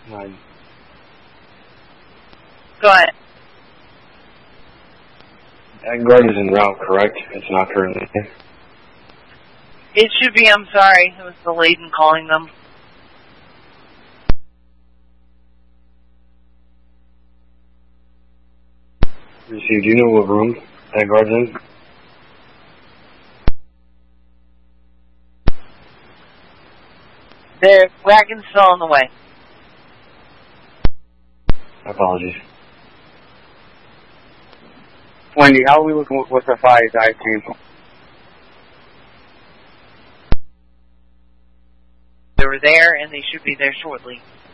9. Go ahead. Vanguard is en route, correct? It's not currently. It should be, I'm sorry. It was delayed in calling them. Received. Do you know what room Vanguard's in? Their wagon's still on the way. Apologies. Wendy, how are we looking with the fires I came from? They were there, and they should be there shortly.